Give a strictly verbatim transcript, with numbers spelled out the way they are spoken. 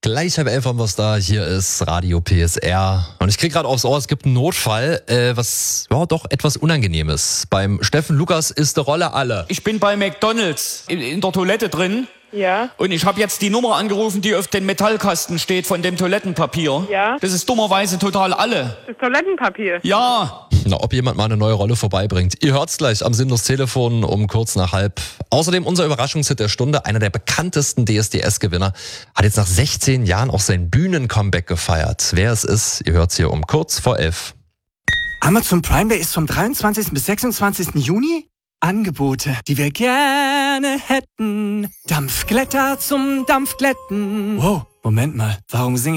Gleich halb elf haben wir es da. Hier ist Radio P S R. Und ich krieg gerade aufs Ohr, es gibt einen Notfall, äh, was ja, doch etwas Unangenehmes. Beim Steffen Lukas ist die Rolle alle. Ich bin bei McDonald's in, in der Toilette drin. Ja. Und ich habe jetzt die Nummer angerufen, die auf dem Metallkasten steht von dem Toilettenpapier. Ja. Das ist dummerweise total alle. Das Toilettenpapier. Ja. Na, ob jemand mal eine neue Rolle vorbeibringt. Ihr hört's gleich am Sinnlos Telefon um kurz nach halb. Außerdem unser Überraschungshit der Stunde. Einer der bekanntesten D S D S-Gewinner hat jetzt nach sechzehn Jahren auch sein Bühnen-Comeback gefeiert. Wer es ist, ihr hört's hier um kurz vor elf. Amazon Prime Day ist vom dreiundzwanzigsten bis sechsundzwanzigsten Juni. Angebote, die wir gerne hätten. Dampfglätter zum Dampfglätten. Wow, Moment mal, warum singe